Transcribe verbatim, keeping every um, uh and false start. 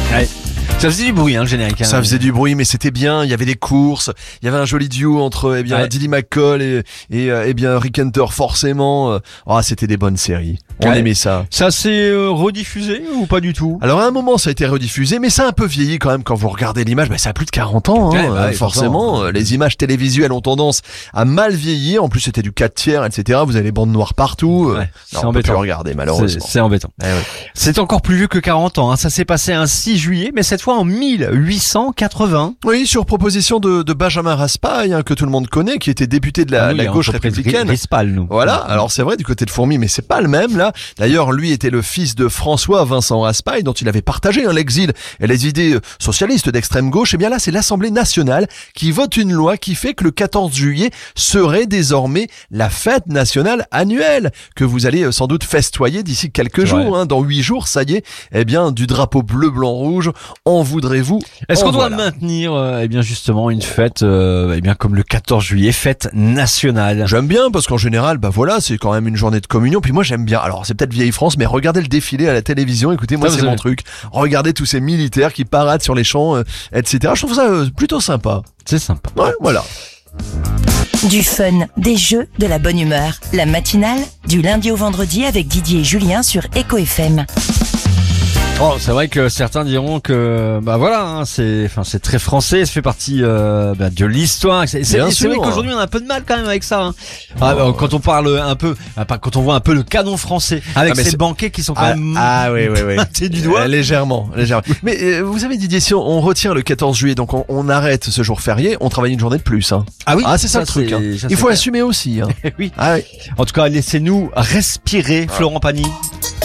Ouais. Ça faisait du bruit, hein, le générique. Hein. Ça faisait du bruit, mais c'était bien. Il y avait des courses. Il y avait un joli duo entre, eh bien, ouais. Didi McCall et, et, eh bien, Rick Hunter, forcément. Ah, c'était des bonnes séries. On ouais. aimait ça. Ça s'est euh, rediffusé ou pas du tout? Alors, à un moment, ça a été rediffusé, mais ça a un peu vieilli quand même quand vous regardez l'image. Bah, ça a plus de quarante ans, hein, ouais, bah, forcément. forcément. Les images télévisuelles ont tendance à mal vieillir. En plus, c'était du quatre tiers, et cetera. Vous avez les bandes noires partout. Ouais, non, c'est on peut embêtant. plus le regarder, malheureusement. C'est, c'est embêtant. Eh ouais. C'est encore plus vieux que quarante ans. Hein. Ça s'est passé un six juillet, mais cette fois en mille huit cent quatre-vingts. Oui, sur proposition de, de Benjamin Raspail, hein, que tout le monde connaît, qui était député de la, Ah oui, la gauche républicaine. Rispal, nous. Voilà, alors c'est vrai du côté de Fourmi, mais c'est pas le même là. D'ailleurs, lui était le fils de François Vincent Raspail, dont il avait partagé hein, l'exil et les idées socialistes d'extrême gauche. Et bien là, c'est l'Assemblée nationale qui vote une loi qui fait que le quatorze juillet serait désormais la fête nationale annuelle, que vous allez sans doute festoyer d'ici quelques jours. Hein. Dans huit jours, ça y est, eh bien, du drapeau bleu, blanc, rouge, en voudrez-vous? Est-ce qu'on doit voilà. maintenir, euh, eh bien justement, une fête, euh, eh bien comme le quatorze juillet, fête nationale? J'aime bien parce qu'en général, bah voilà, c'est quand même une journée de communion. Puis moi, j'aime bien. Alors, c'est peut-être vieille France, mais regardez le défilé à la télévision. Écoutez, moi, ça, c'est vous mon avez... truc. Regardez tous ces militaires qui paradent sur les champs, euh, et cetera. Je trouve ça euh, plutôt sympa. C'est sympa. Ouais, voilà. Du fun, des jeux, de la bonne humeur. La matinale, du lundi au vendredi avec Didier et Julien sur Echo F M. Oh, c'est vrai que certains diront que bah voilà, hein, c'est enfin c'est très français, ça fait partie euh, bah, de l'histoire. C'est, c'est, Bien c'est sûr. vrai qu'aujourd'hui on a un peu de mal quand même avec ça. Hein. Ah, bah, quand on parle un peu, ah, quand on voit un peu le canon français avec Ah, mais ces c'est- banquets qui sont quand Ah, même ah oui, oui, oui. pointés du doigt. Euh, légèrement, légèrement. Mais euh, vous savez, Didier, si on, on retire le quatorze juillet, donc on, on arrête ce jour férié, on travaille une journée de plus. Hein. Ah oui, Ah, c'est ça, le truc. c'est- Hein. ça, Il c'est faut clair. assumer aussi. Hein. Oui. Ah oui. En tout cas, laissez-nous respirer, Florent Pagny.